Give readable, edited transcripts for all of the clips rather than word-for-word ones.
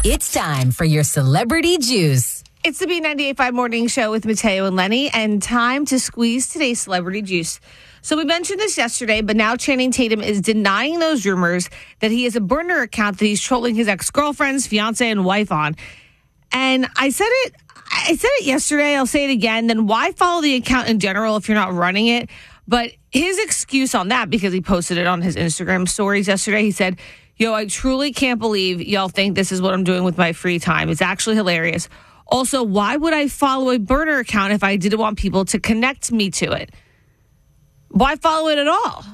It's time for your Celebrity Juice. It's the B98.5 Morning Show with Mateo and Lenny, and time to squeeze today's Celebrity Juice. So we mentioned this yesterday, but now Channing Tatum is denying those rumors that he has a burner account that he's trolling his ex-girlfriends, fiance, and wife on. And I said it yesterday, I'll say it again, then why follow the account in general if you're not running it? But his excuse on that, because he posted it on his Instagram stories yesterday, he said, "Yo, I truly can't believe y'all think this is what I'm doing with my free time. It's actually hilarious. Also, why would I follow a burner account if I didn't want people to connect me to it? Why follow it at all?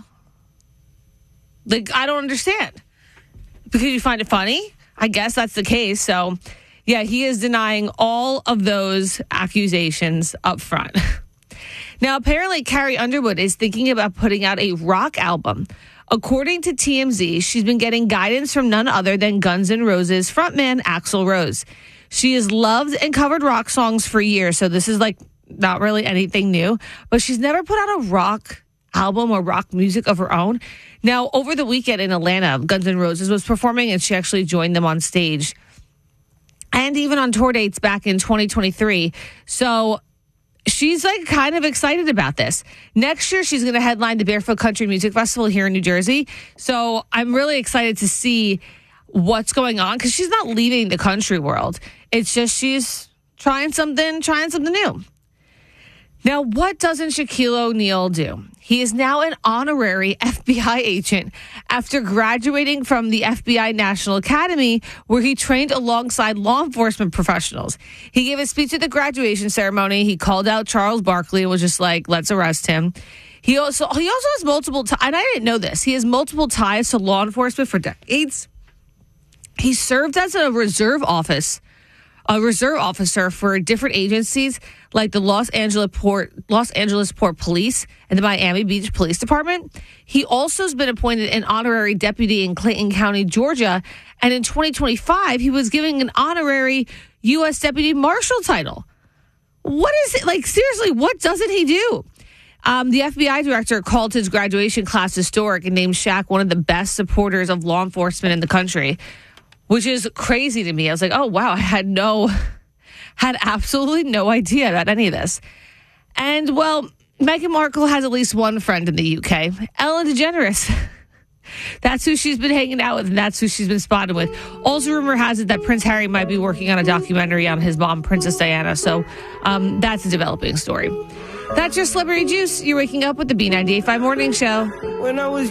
Like, I don't understand. Because you find it funny? I guess that's the case. So, yeah, he is denying all of those accusations up front. Now, apparently, Carrie Underwood is thinking about putting out a rock album. According to TMZ, she's been getting guidance from none other than Guns N' Roses frontman Axl Rose. She has loved and covered rock songs for years, so this is like not really anything new, but she's never put out a rock album or rock music of her own. Now, over the weekend in Atlanta, Guns N' Roses was performing, and she actually joined them on stage and even on tour dates back in 2023. So she's like kind of excited about this. Next year, she's going to headline the Barefoot Country Music Festival here in New Jersey. So I'm really excited to see what's going on, because she's not leaving the country world. It's just she's trying something new. Now, what doesn't Shaquille O'Neal do? He is now an honorary FBI agent after graduating from the FBI National Academy, where he trained alongside law enforcement professionals. He gave a speech at the graduation ceremony. He called out Charles Barkley and was just like, let's arrest him. He also has multiple ties, and I didn't know this. He has multiple ties to law enforcement for decades. He served as a reserve officer for different agencies like the Los Angeles Port Police and the Miami Beach Police Department. He also has been appointed an honorary deputy in Clayton County, Georgia. And in 2025, he was given an honorary U.S. Deputy Marshal title. What is it? Like, seriously, what doesn't he do? The FBI director called his graduation class historic and named Shaq one of the best supporters of law enforcement in the country, which is crazy to me. I was like, oh, wow, I had absolutely no idea about any of this. And, well, Meghan Markle has at least one friend in the UK, Ellen DeGeneres. That's who she's been hanging out with, and that's who she's been spotted with. Also, rumor has it that Prince Harry might be working on a documentary on his mom, Princess Diana. So that's a developing story. That's your Celebrity Juice. You're waking up with the B98.5 Morning Show.